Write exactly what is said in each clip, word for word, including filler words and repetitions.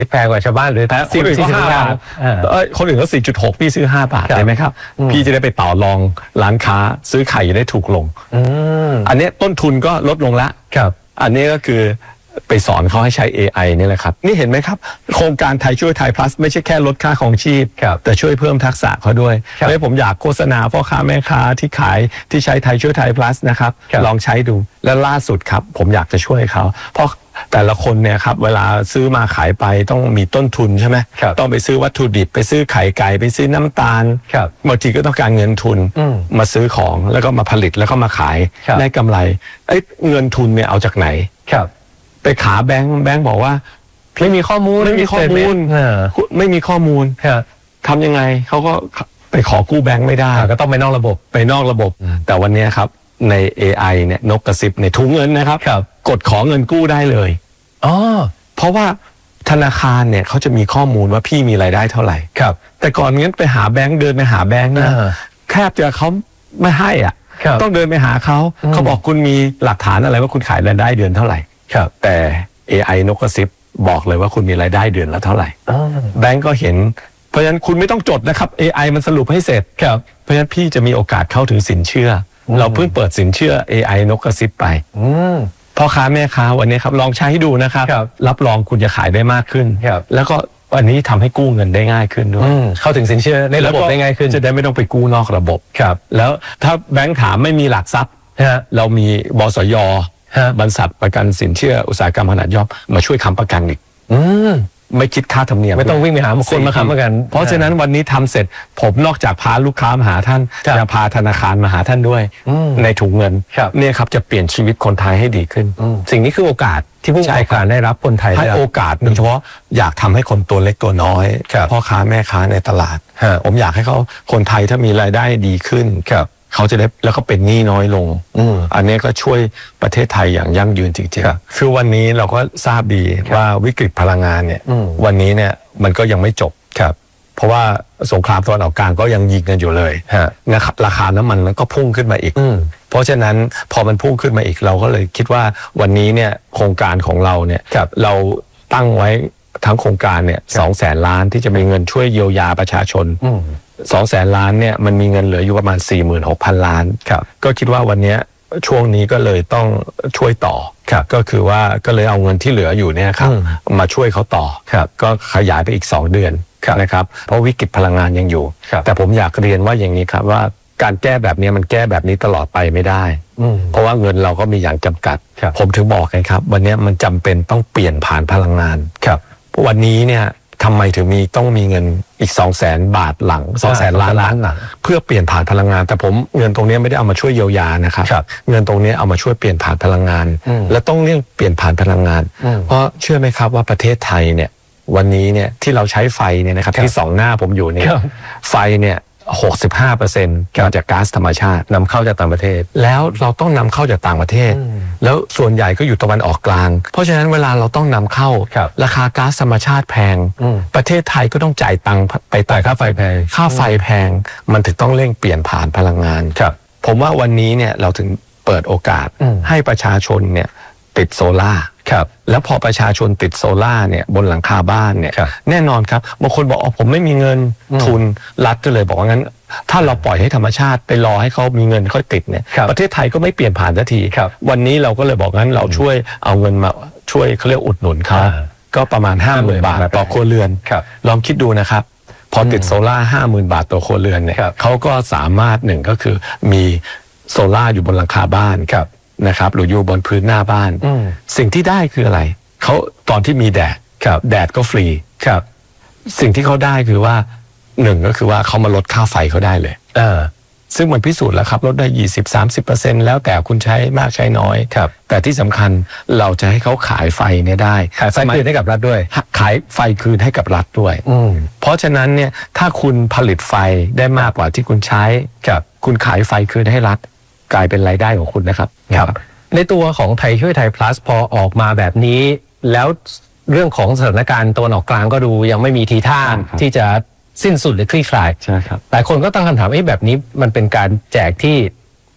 แพงกว่าชาวบ้านหรือคนอื่นก็ห้าบาทคนอื่นก็ สี่จุดหก พี่ซื้อห้าบาทได้ไหมครับพี่จะได้ไปต่อรองร้านค้าซื้อไข่ได้ถูกลงอันนี้ต้นทุนก็ลดลงละอันนี้ก็คือไปสอนเขาให้ใช้ เอ ไอ นี่แหละครับนี่เห็นไหมครับโครงการไทยช่วยไทย plus ไม่ใช่แค่ลดค่าของชีพแต่ช่วยเพิ่มทักษะเขาด้วยแล้วผมอยากโฆษณาพ่อค้าแม่ค้าที่ขายที่ใช้ไทยช่วยไทย plus นะครับลองใช้ดูและล่าสุดครับผมอยากจะช่วยเขาเพราะแต่ละคนเนี่ยครับเวลาซื้อมาขายไปต้องมีต้นทุนใช่ไหมต้องไปซื้อวัตถุดิบไปซื้อไข่ไก่ไปซื้อน้ำตาลบางทีก็ต้องการเงินทุนมาซื้อของแล้วก็มาผลิตแล้วก็มาขายได้กำไรไอ้เงินทุนเนี่ยเอาจากไหนไปขาแบงค์แบงค์บอกว่าไม่มีข้อมูลไม่มีข้อมูลไม่มีข้อมูลทำยังไงเขาก็ไปขอกู้แบงค์ไม่ได้ก็ต้องไปนอกระบบไปนอกระบบแต่วันนี้ครับใน เอ ไอ เนี่ยนกกระซิบในถุงเงินนะครับกดขอเงินกู้ได้เลยอ๋อเพราะว่าธนาคารเนี่ยเขาจะมีข้อมูลว่าพี่มีรายได้เท่าไหร่ครับแต่ก่อนงั้นไปหาแบงค์เดินไปหาแบงค์นะแคบจะเขาไม่ให้อ่ะต้องเดินไปหาเขาเขาบอกคุณมีหลักฐานอะไรว่าคุณขายรายได้เดือนเท่าไหร่แต่ เอ ไอ นกกระซิบบอกเลยว่าคุณมีรายได้เดือนละเท่าไหร่แบงก์ก็เห็นเพราะฉะนั้นคุณไม่ต้องจดนะครับ เอ ไอ มันสรุปให้เสร็จเพราะฉะนั้นพี่จะมีโอกาสเข้าถึงสินเชื่อเราเพิ่งเปิดสินเชื่อ เอ ไอ นกกระซิบไปพ่อค้าแม่ค้าวันนี้ครับลองใช้ให้ดูนะครับรับรองคุณจะขายได้มากขึ้นแล้วก็วันนี้ทำให้กู้เงินได้ง่ายขึ้นด้วยเข้าถึงสินเชื่อในระบบได้ง่ายขึ้นจะได้ไม่ต้องไปกู้นอกระบบแล้วถ้าแบงก์ถามไม่มีหลักทรัพย์เรามีบสย.บริษัทประกันสินเชื่ออุตสาหกรรมขนาดย่อมมาช่วยค้ำประกันอีกไม่คิดค่าธรรมเนียมไม่ต้องวิ่งไปหาคนมาค้ำประกันเพราะฉะนั้นวันนี้ทำเสร็จผมนอกจากพาลูกค้ามาหาท่านจะพาธนาคารมาหาท่านด้วยในถุงเงินเนี่ยครับจะเปลี่ยนชีวิตคนไทยให้ดีขึ้นสิ่งนี้คือโอกาสที่ผู้ประกอบการได้รับคนไทยให้โอกาสโดยเฉพาะอยากทำให้คนตัวเล็กตัวน้อยพ่อค้าแม่ค้าในตลาดผมอยากให้เขาคนไทยถ้ามีรายได้ดีขึ้นเขาจะได้แล้วก็เป็นหนี้น้อยลงอันนี้ก็ช่วยประเทศไทยอย่างยั่งยืนจริงๆคือวันนี้เราก็ทราบดีว่าวิกฤตพลังงานเนี่ยวันนี้เนี่ยมันก็ยังไม่จบครับเพราะว่าสงครามตะวันออกกลางก็ยังยิงกันอยู่เลยนะครับราคาน้ำมันมันก็พุ่งขึ้นมาอีกเพราะฉะนั้นพอมันพุ่งขึ้นมาอีกเราก็เลยคิดว่าวันนี้เนี่ยโครงการของเราเนี่ยเราตั้งไว้ทั้งโครงการเนี่ยสองแสนล้านที่จะมีเงินช่วยเยียวยาประชาชนสองแสนล้านเนี่ยมันมีเงินเหลืออยู่ประมาณ สี่หมื่นหกพัน ล้านก็คิดว่าวันนี้ช่วงนี้ก็เลยต้องช่วยต่อก็คือว่าก็เลยเอาเงินที่เหลืออยู่เนี่ยครับมาช่วยเขาต่อก็ขยายไปอีกสองเดือนนะครับเพราะวิกฤตพลังงานยังอยู่แต่ผมอยากเรียนว่าอย่างนี้ครับว่าการแก้แบบนี้มันแก้แบบนี้ตลอดไปไม่ได้เพราะว่าเงินเราก็มีอย่างจำกัดผมถึงบอกไงครับวันนี้มันจำเป็นต้องเปลี่ยนผ่านพลังงานวันนี้เนี่ยทำไมถึงมีต้องมีเงินอีก สองแสน บาทหลัง สองแสน ล้านล้านหลังเพื่อเปลี่ยนผ่านพลังงานแต่ผมเงินตรงนี้ไม่ได้เอามาช่วยเยียวยานะครับเงินตรงนี้เอามาช่วยเปลี่ยนผ่านพลังงานและต้องเรื่องเปลี่ยนผ่านพลังงานเพราะเชื่อไหมครับว่าประเทศไทยเนี่ยวันนี้เนี่ยที่เราใช้ไฟเนี่ยนะครับที่สองหน้าผมอยู่เนี่ยไฟเนี่ยหกสิบห้าเปอร์เซ็นต์ มาจากก๊าซธรรมชาตินำเข้าจากต่างประเทศแล้วเราต้องนำเข้าจากต่างประเทศแล้วส่วนใหญ่ก็อยู่ตะวันออกกลางเพราะฉะนั้นเวลาเราต้องนำเข้าราคาก๊าซธรรมชาติแพงประเทศไทยก็ต้องจ่ายตังค์ไปจ่ายค่าไฟแพงค่าไฟแพงมันถึงต้องเร่งเปลี่ยนผ่านพลังงานผมว่าวันนี้เนี่ยเราถึงเปิดโอกาสให้ประชาชนเนี่ยติดโซล่าแล้วพอประชาชนติดโซล่าเนี่ยบนหลังคาบ้านเนี่ยแน่นอนครับบางคนบอกอ๋อผมไม่มีเงินทุนรัฐก็เลยบอกว่างั้นถ้าเราปล่อยให้ธรรมชาติไปรอให้เขามีเงินค่อยติดเนี่ยประเทศไทยก็ไม่เปลี่ยนผ่านสักทีวันนี้เราก็เลยบอกงั้นเราช่วยเอาเงินมาช่วยเขาเรียกอุดหนุนเขาก็ประมาณห้าหมื่นบาทต่อครัวเรือนลองคิดดูนะครับพอติดโซล่าห้าหมื่นบาทต่อครัวเรือนเนี่ยเขาก็สามารถหนึ่งก็คือมีโซล่าอยู่บนหลังคาบ้านนะครับหรืออยู่บนพื้นหน้าบ้านสิ่งที่ได้คืออะไรเขาตอนที่มีแดดแดดก็ฟรีครับสิ่งที่เขาได้คือว่าหนึ่งก็คือว่าเขามาลดค่าไฟเขาได้เลยเออซึ่งมันพิสูจน์แล้วครับลดได้ ยี่สิบถึงสามสิบเปอร์เซ็นต์ แล้วแต่คุณใช้มากใช้น้อยครับแต่ที่สำคัญเราจะให้เขาขายไฟเนี่ยได้ขายไฟคืนให้กับรัฐด้วยขายไฟคืนให้กับรัฐด้วยเพราะฉะนั้นเนี่ยถ้าคุณผลิตไฟได้มากกว่าที่คุณใช้ครับคุณขายไฟคืนให้รัฐกลายเป็นรายได้ของคุณนะครับครับในตัวของไทยช่วยไทย plus พอออกมาแบบนี้แล้วเรื่องของสถานการณ์ตะวันออกกลางก็ดูยังไม่มีทีท่าที่จะสิ้นสุดหรือคลี่คลายใช่ครับหลายคนก็ตั้งคำถามไอ้แบบนี้มันเป็นการแจกที่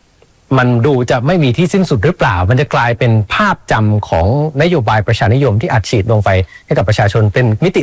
มันดูจะไม่มีที่สิ้นสุดหรือเปล่ามันจะกลายเป็นภาพจำของนโยบายประชานิยมที่อัดฉีดลงไปให้กับประชาชนเป็นมิติ